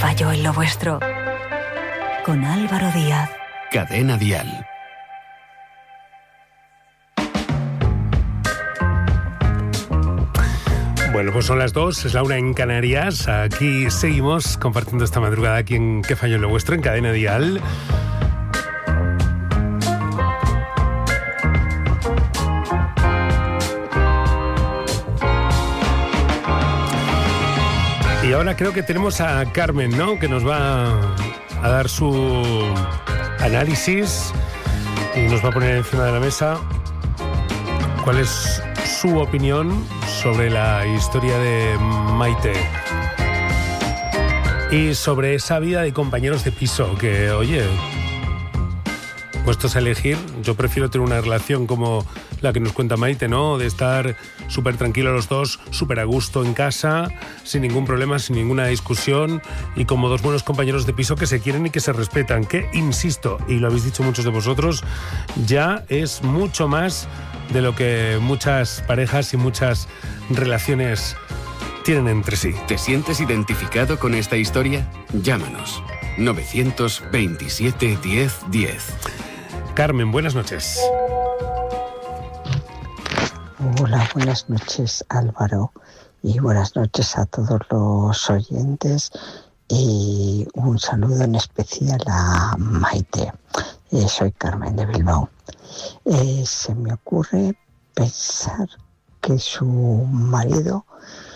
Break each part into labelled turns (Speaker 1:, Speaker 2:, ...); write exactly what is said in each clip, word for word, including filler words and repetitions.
Speaker 1: falló en lo vuestro? Con Álvaro Díaz.
Speaker 2: Cadena Dial.
Speaker 3: Bueno, pues son las dos, es la una en Canarias. Aquí seguimos compartiendo esta madrugada aquí en ¿Qué falló en lo vuestro? En Cadena Dial. Y ahora creo que tenemos a Carmen, ¿no? Que nos va a dar su análisis y nos va a poner encima de la mesa cuál es su opinión sobre la historia de Maite y sobre esa vida de compañeros de piso que, oye, puestos a elegir, yo prefiero tener una relación como la que nos cuenta Maite, ¿no? De estar súper tranquilos los dos, súper a gusto en casa, sin ningún problema, sin ninguna discusión y como dos buenos compañeros de piso que se quieren y que se respetan, que, insisto, y lo habéis dicho muchos de vosotros, ya es mucho más de lo que muchas parejas y muchas relaciones tienen entre sí.
Speaker 2: ¿Te sientes identificado con esta historia? Llámanos. novecientos veintisiete diez diez.
Speaker 3: Carmen, buenas noches.
Speaker 4: Hola, buenas noches, Álvaro, y buenas noches a todos los oyentes y un saludo en especial a Maite. Eh, soy Carmen de Bilbao. Eh, se me ocurre pensar que su marido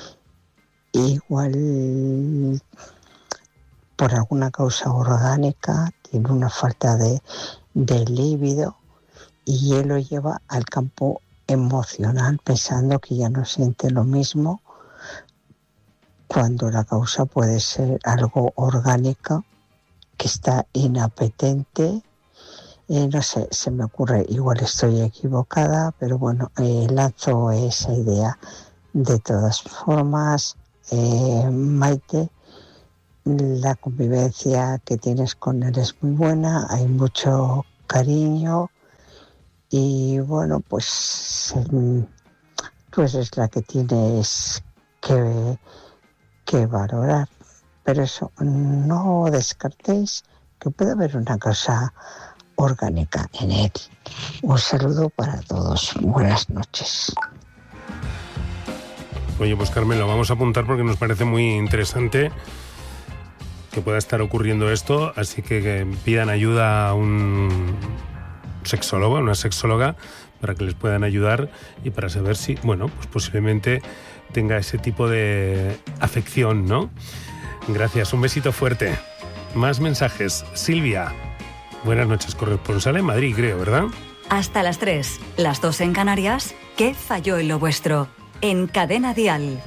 Speaker 4: igual por alguna causa orgánica tiene una falta de, de líbido y él lo lleva al campo emocional pensando que ya no siente lo mismo cuando la causa puede ser algo orgánico que está inapetente. Eh, no sé, se me ocurre, igual estoy equivocada, pero bueno, eh, lanzo esa idea. De todas formas, eh, Maite, la convivencia que tienes con él es muy buena, hay mucho cariño y bueno, pues tú eres la que tienes que, que valorar. Pero eso, no descartéis que puede haber una cosa orgánica en él. Un saludo para todos. Buenas noches.
Speaker 3: Oye, pues Carmen, lo vamos a apuntar porque nos parece muy interesante que pueda estar ocurriendo esto, así que, que pidan ayuda a un sexólogo, a una sexóloga, para que les puedan ayudar y para saber si, bueno, pues posiblemente tenga ese tipo de afección, ¿no? Gracias, un besito fuerte. Más mensajes. Silvia, buenas noches, corresponsal en Madrid, creo, ¿verdad?
Speaker 1: Hasta las tres, las dos en Canarias. ¿Qué falló en lo vuestro? En Cadena Dial.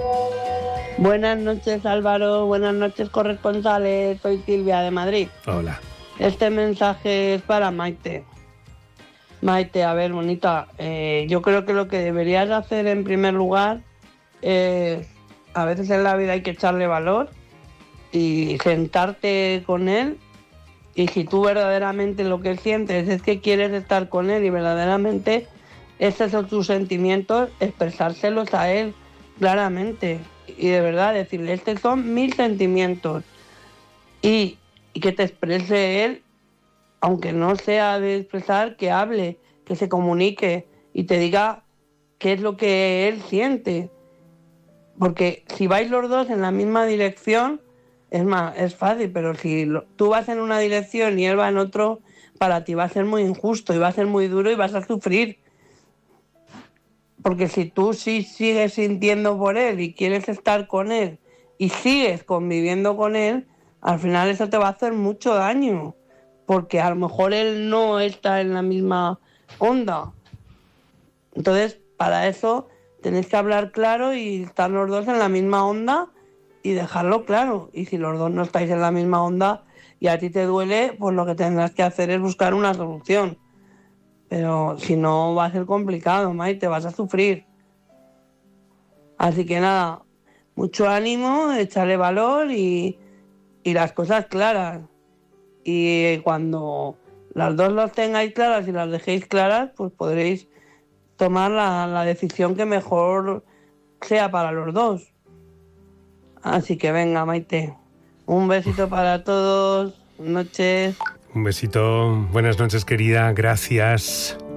Speaker 5: Buenas noches, Álvaro. Buenas noches, corresponsales. Soy Silvia de Madrid.
Speaker 3: Hola.
Speaker 5: Este mensaje es para Maite. Maite, a ver, bonita, eh, yo creo que lo que deberías hacer en primer lugar es, a veces en la vida hay que echarle valor y sentarte con él, y si tú verdaderamente lo que sientes es que quieres estar con él y verdaderamente esos son tus sentimientos, expresárselos a él claramente y de verdad decirle, estos son mis sentimientos, y, y que te exprese él, aunque no sea de expresar, que hable, que se comunique y te diga qué es lo que él siente. Porque si vais los dos en la misma dirección, es más, es fácil, pero si lo, tú vas en una dirección y él va en otro, para ti va a ser muy injusto y va a ser muy duro y vas a sufrir. Porque si tú sí sigues sintiendo por él y quieres estar con él y sigues conviviendo con él, al final eso te va a hacer mucho daño. Porque a lo mejor él no está en la misma onda. Entonces, para eso tenéis que hablar claro y estar los dos en la misma onda y dejarlo claro. Y si los dos no estáis en la misma onda y a ti te duele, pues lo que tendrás que hacer es buscar una solución. Pero si no, va a ser complicado, Maite, vas a sufrir. Así que nada, mucho ánimo, echarle valor y, y las cosas claras. Y cuando las dos las tengáis claras y las dejéis claras, pues podréis tomar la, la decisión que mejor sea para los dos. Así que venga, Maite, Un besito para todos. Buenas noches.
Speaker 3: Un besito. Buenas noches, querida. Gracias.